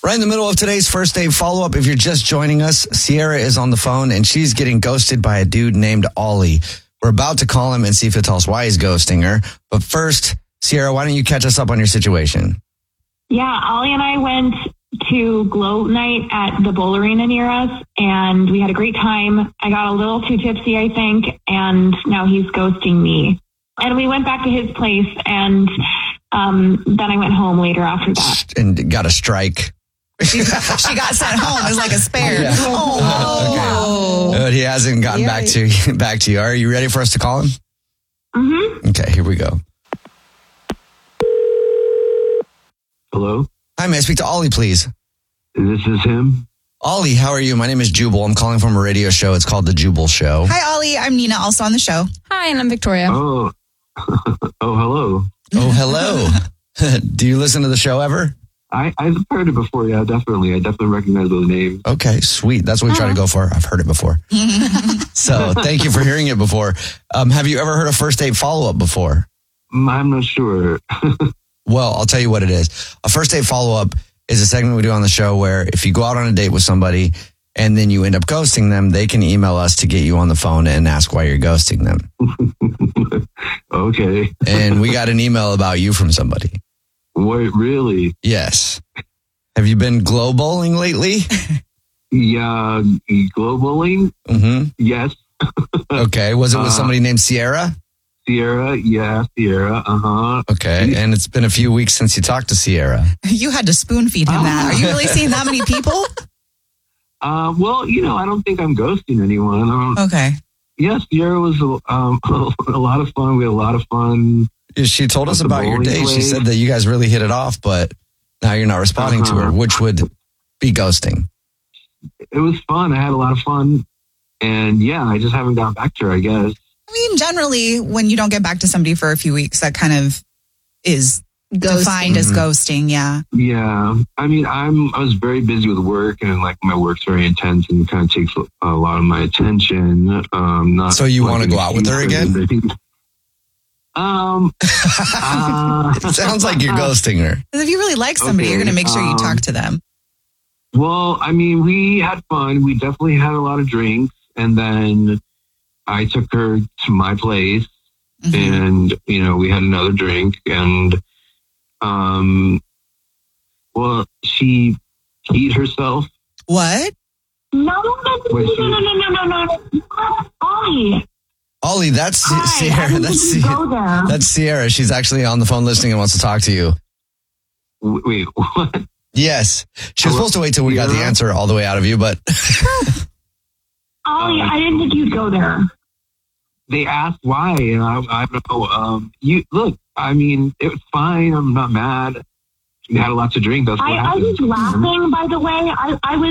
Right in the middle of today's first date follow-up, if you're just joining us, Sierra is on the phone and she's getting ghosted by a dude named Ollie. We're about to call him and see if he'll tell us why he's ghosting her. But first, Sierra, why don't you catch us up on your situation? Yeah, Ollie and I went to Glow Night at the Bowl Arena near us, and we had a great time. I got a little too tipsy, I think, and now he's ghosting me. And we went back to his place, and then I went home later after that. And got a strike. She got sent home as like a spare. Yeah. Oh. Okay. But he hasn't gotten back to you. Are you ready for us to call him? Mm-hmm. Okay, here we go. Hello? Hi, may I speak to Ollie, please? This is him? Ollie, how are you? My name is Jubal. I'm calling from a radio show. It's called The Jubal Show. Hi, Ollie. I'm Nina, also on the show. Hi, and I'm Victoria. Oh, hello. Oh, hello. Do you listen to the show ever? I've heard it before, yeah, definitely. I definitely recognize the name. Okay, sweet. That's what we try to go for. I've heard it before. So thank you for hearing it before. Have you ever heard a first date follow-up before? I'm not sure. Well, I'll tell you what it is. A first date follow-up is a segment we do on the show where if you go out on a date with somebody and then you end up ghosting them, they can email us to get you on the phone and ask why you're ghosting them. Okay. And we got an email about you from somebody. Wait, really? Yes. Have you been glow bowling lately? Yeah, globaling? Mm-hmm. Yes. Okay. Was it with somebody named Sierra? Sierra, yeah, Sierra, uh-huh. Okay. And it's been a few weeks since you talked to Sierra. You had to spoon feed him that. Are you really seeing that many people? Well, I don't think I'm ghosting anyone. Okay. Yes, Sierra was a lot of fun. We had a lot of fun. She told us about your date. She said that you guys really hit it off, but now you're not responding to her, which would be ghosting. It was fun. I had a lot of fun. And yeah, I just haven't gotten back to her, I guess. I mean, generally, when you don't get back to somebody for a few weeks, that kind of is defined as ghosting, yeah. Yeah. I mean, I was very busy with work, and like my work's very intense and kind of takes a lot of my attention. So you want to go out with her again? It sounds like you're ghosting her. If you really like somebody, you're going to make sure you talk to them. Well, I mean, we had fun. We definitely had a lot of drinks. And then I took her to my place and, we had another drink. And, well, she peed herself. What? No. Ollie, that's Sierra. That's Sierra. She's actually on the phone listening and wants to talk to you. Wait, what? Yes. She was supposed to wait till we got the answer all the way out of you, but... Ollie, I didn't think you'd go there. They asked why, and I don't know. Look, I mean, it was fine. I'm not mad. We had a lot to drink. That's what happened. I was laughing, by the way. I was